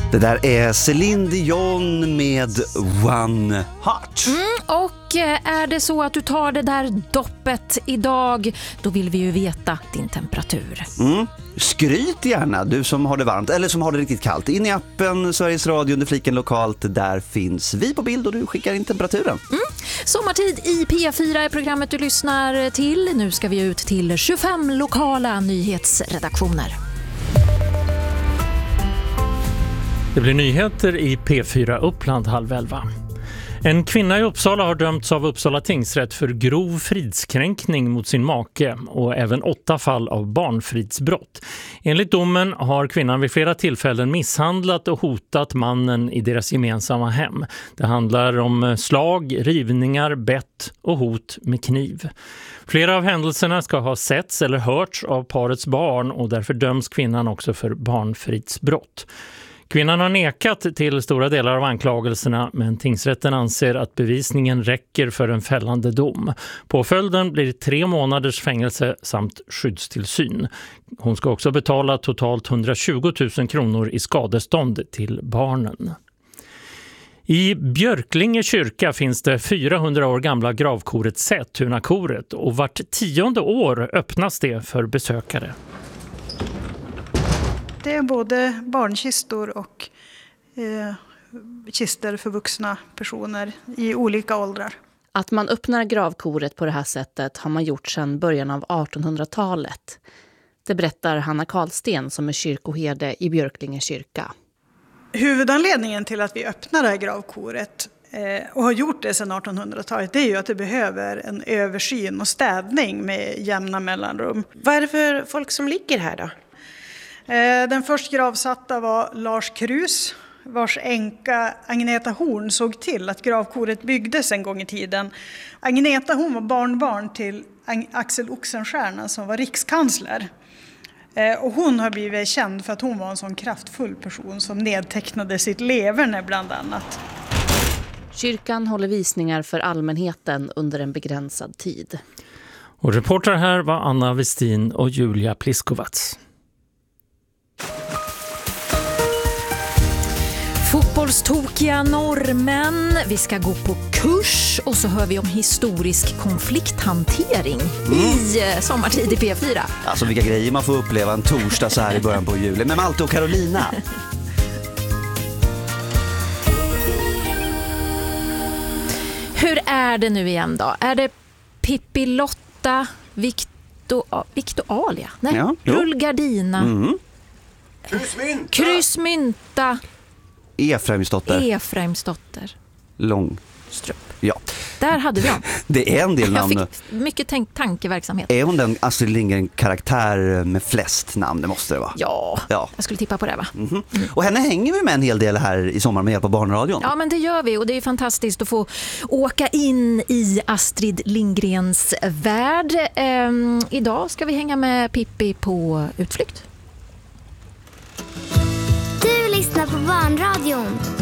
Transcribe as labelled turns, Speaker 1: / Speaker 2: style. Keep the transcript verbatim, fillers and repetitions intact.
Speaker 1: Det där är Céline Dion med One Heart.
Speaker 2: Mm, och är det så att du tar det där doppet idag, då vill vi ju veta din temperatur.
Speaker 1: Mm. Skryt gärna, du som har det varmt eller som har det riktigt kallt. In i appen Sveriges Radio under fliken lokalt, där finns vi på bild och du skickar in temperaturen.
Speaker 2: Mm. Sommartid i P fyra är programmet du lyssnar till. Nu ska vi ut till tjugofem lokala nyhetsredaktioner.
Speaker 3: Det blir nyheter i P fyra Uppland halv elva. En kvinna i Uppsala har dömts av Uppsala tingsrätt för grov fridskränkning mot sin make och även åtta fall av barnfridsbrott. Enligt domen har kvinnan vid flera tillfällen misshandlat och hotat mannen i deras gemensamma hem. Det handlar om slag, rivningar, bett och hot med kniv. Flera av händelserna ska ha setts eller hörts av parets barn och därför döms kvinnan också för barnfridsbrott. Kvinnan har nekat till stora delar av anklagelserna, men tingsrätten anser att bevisningen räcker för en fällande dom. Påföljden blir tre månaders fängelse samt skyddstillsyn. Hon ska också betala totalt hundratjugo tusen kronor i skadestånd till barnen. I Björklinge kyrka finns det fyrahundra år gamla gravkoret Sätunakoret och vart tionde år öppnas det för besökare.
Speaker 4: Det är både barnkistor och eh, kister för vuxna personer i olika åldrar.
Speaker 5: Att man öppnar gravkoret på det här sättet har man gjort sedan början av artonhundratalet. Det berättar Hanna Karlsten som är kyrkoherde i Björklinge kyrka.
Speaker 4: Huvudanledningen till att vi öppnar det här gravkoret eh, och har gjort det sedan artonhundratalet, det är ju att det behöver en översyn och städning med jämna mellanrum.
Speaker 6: Vad är det för folk som ligger här då?
Speaker 4: Den först gravsatta var Lars Krus, vars änka Agneta Horn såg till att gravkoret byggdes en gång i tiden. Agneta hon var barnbarn till Axel Oxenstierna som var rikskansler. Och hon har blivit känd för att hon var en sån kraftfull person som nedtecknade sitt leverne bland annat.
Speaker 5: Kyrkan håller visningar för allmänheten under en begränsad tid.
Speaker 3: Och reporter här var Anna Westin och Julia Pliskovac.
Speaker 2: Fotbollstokiga norrmän, vi ska gå på kurs och så hör vi om historisk konflikthantering mm. i Sommartid i P fyra.
Speaker 1: Alltså vilka grejer man får uppleva en torsdag så här i början på juli med Malte och Carolina.
Speaker 2: Hur är det nu igen då? Är det Pippi Lotta, Victor, Victoria? Nej, ja, Rullgardina. Mm.
Speaker 7: Kryssmynta.
Speaker 2: Kryssmynta.
Speaker 1: Efraimsdotter.
Speaker 2: Efraimsdotter.
Speaker 1: Långstrup. Ja.
Speaker 2: Där hade vi dem.
Speaker 1: Det är en del namn.
Speaker 2: Jag fick mycket tänk- tankeverksamhet.
Speaker 1: Är hon den Astrid Lindgren-karaktär med flest namn? Det måste det vara.
Speaker 2: Ja, ja. Jag skulle tippa på det va?
Speaker 1: Mm-hmm. Mm. Och henne hänger vi med en hel del här i sommar med hjälp av Barnradion.
Speaker 2: Ja, men det gör vi och det är fantastiskt att få åka in i Astrid Lindgrens värld. Ehm, idag ska vi hänga med Pippi på utflykt.
Speaker 8: Du lyssnar på Barnradion.